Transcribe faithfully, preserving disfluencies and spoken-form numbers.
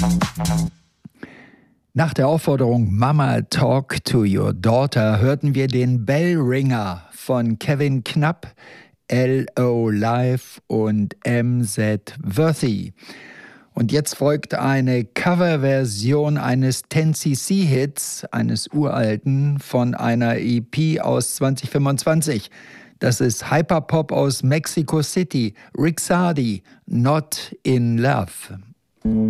Nach der Aufforderung Mama Talk to Your Daughter hörten wir den Bell Ringer von Kevin Knapp, L O Live und M Z Worthy. Und jetzt folgt eine Coverversion eines ten C C-Hits, eines uralten, von einer E P aus zwanzig fünfundzwanzig. Das ist Hyperpop aus Mexico City, Rick Sardi, Not in Love.